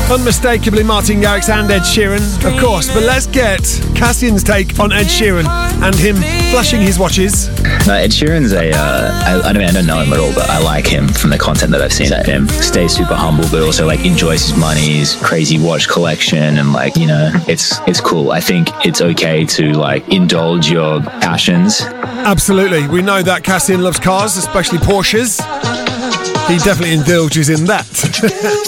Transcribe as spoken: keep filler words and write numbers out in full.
Unmistakably Martin Garrix and Ed Sheeran, of course, but let's get Cassian's take on Ed Sheeran and him flashing his watches. Uh, Ed Sheeran's a, uh, I, I, don't, I don't know him at all, but I like him from the content that I've seen of him. Stays super humble, but also like enjoys his money, his crazy watch collection, and like, you know, it's it's cool. I think it's okay to like indulge your passions. Absolutely. We know that Cassian loves cars, especially Porsches. He definitely indulges in that.